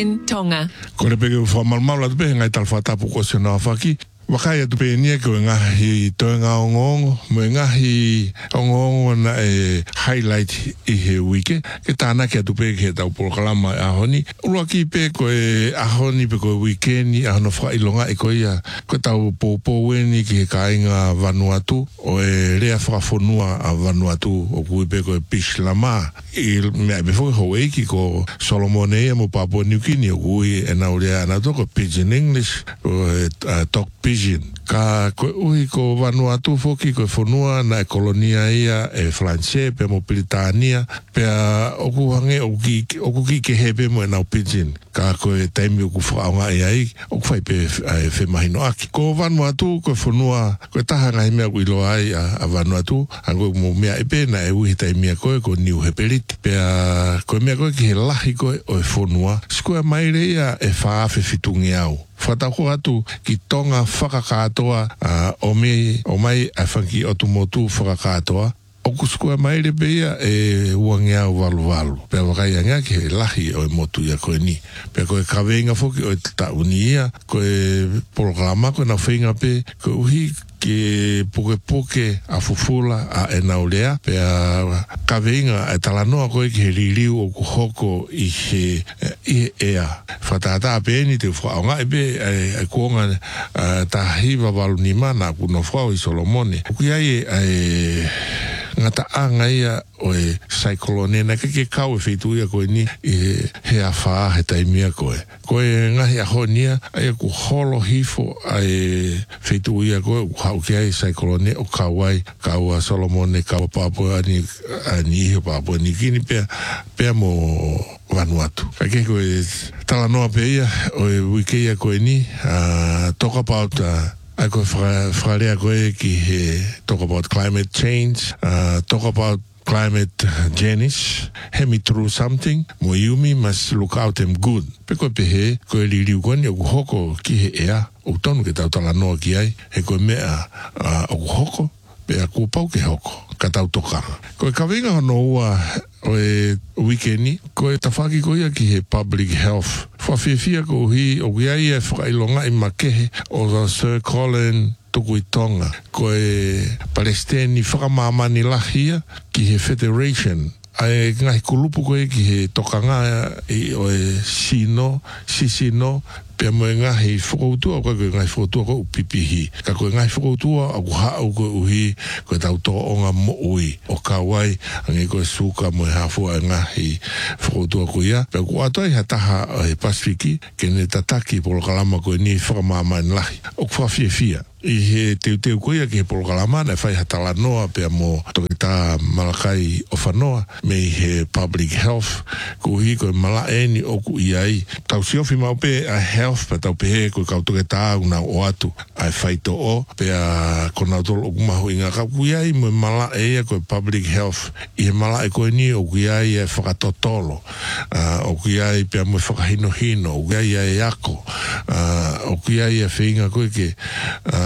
SABN Tonga. Ko le pege whamalmau la tupe ngai tal whatapu ko se nā whaki. Wakai atu pe nia ko ngahi toenga ongongo, mo ngahi ongongo na highlight I he wike. Ke tāna ke atu pe ke tau polokalama ahoni. Urua ki pe ko ahoni pe ko weekendi ahono whailonga ko ia. Ko tau popo weni ki he kainga Vanuatu o rea whakafonua a Vanuatu o kui pe ko Pishlama. I mea me whaka ho eiki ko Solomonea mo Papua New Guinea o kui e naurea anato ko Pidgin English o talk Pidgin. Ka koe uhi ko Vanuatu foki koe whanua na kolonia ia Flanche pe mo Britania pe oku hange oku ki ke hepe mo nau Pidgin. Ka koe taimi oku whakaonga ai oku whai pe whemahino aki. Ko Vanuatu koe whanua koe taha ngai mea kuilo ai a Vanuatu ango mo mea epe na uhi taimi koe ko Niu Heperiti. Pe koe mea koe ki he lahi koe o whanua. Skoe maire ia whaafe fitungi au. Whatako atu ki tonga whakakatoa o mai a whanki o tumotu whakakatoa. O kuskua maire beia uangeau walu. Pea wakai anga ki he lahi o motu ia koe ni. Pea koe kawenga foki o tauni ia. Koe programa koe na whainga pe. Koe uhi ke poke a fufula a enaulea. Pea kawenga e talanoa koe ki he ririu o kuhoko I he ea. Whatata pēni te whaonga e kuonga tahiwa walu ni mana kuno whao I Solomone. Kui ai ngata anga ia o saikolone na ke kau feitu ia koe ni he a whaa he taimia koe. Koe ngahi a honia ai ku holo hifo ai feitu ia koe ku hau ki ai saikolone o kawai kaua Solomone kaua Papua ni ihe Papua ni kini pea mo Vanuatu. Kake koe talanoa pe ia o wike ia koe ni talk about I go frarea koe ki he talk about climate change, talk about climate Janice, he me through something, mo yumi must look out them good. Pe koe pe he, koe li riu koe ni o hoko ki he ea, o tonu ke tau tala noa ki ai, he koe mea o hoko, pe a kūpau ke hoko, ka tau tokanga. Koe kawenga hono ua o weekendi, koe tawhaki koe ia ki he public health. Whawhiawhia ko hi o kiai e whakailonga I makehe o Sir Colin tuku I Tonga. Koe Palestini whakamamani lahia ki he federation. Ai ngahi kulupu koe ki he tokanga o Sisino, pea mo ngahi whakautua koe ngahi whakautua koe upipihi. Ka koe ngahi whakautua aku hao koe uhi koe tau toonga mo ui. O kawai ange koe suka mo hafua ngahi whakautua koe ia. Pea ko atoi hataha he Pasifiki kene tataki polokalama koe ni whakamamani lahi. O kwhawhiawhia. I he teu koia ki he polokalama na whai hatala noa pea mo toke tā malakai o whanoa me he public health ko hi koe malaeni oku I ai. Tau siofi mau pe a health pa tau pe he koe kau toke tā una o atu ai whaito o pea kona tolo oku mahu inga kau ai mo malae koe public health I he malae koe ni oku ai e whakatotolo oku ai pea mo whakahino oku ai e ako oku ai e whinga koe ke